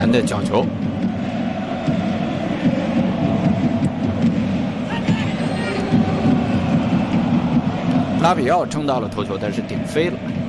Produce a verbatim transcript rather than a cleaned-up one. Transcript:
难的角球。拉比奥冲到了头球，但是顶飞了。